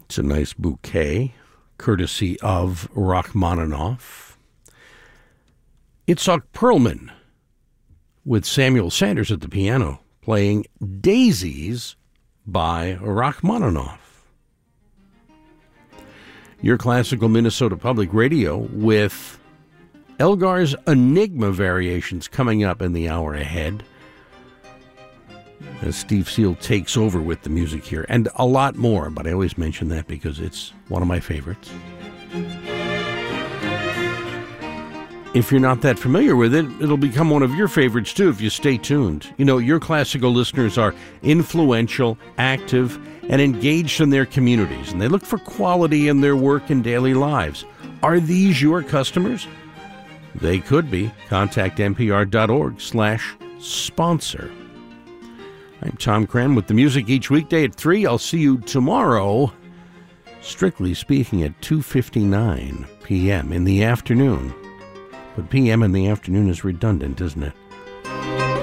It's a nice bouquet, courtesy of Rachmaninoff. Itzhak Perlman with Samuel Sanders at the piano, playing Daisies by Rachmaninoff. Your Classical Minnesota Public Radio with Elgar's Enigma variations coming up in the hour ahead, as Steve Seal takes over with the music here, and a lot more, but I always mention that because it's one of my favorites. If you're not that familiar with it, it'll become one of your favorites too if you stay tuned. You know, your classical listeners are influential, active, and engaged in their communities, and they look for quality in their work and daily lives. Are these your customers? They could be. Contact npr.org/sponsor. I'm Tom Cran with the music each weekday at 3. I'll see you tomorrow, strictly speaking, at 2:59 p.m. in the afternoon. But p.m. in the afternoon is redundant, isn't it?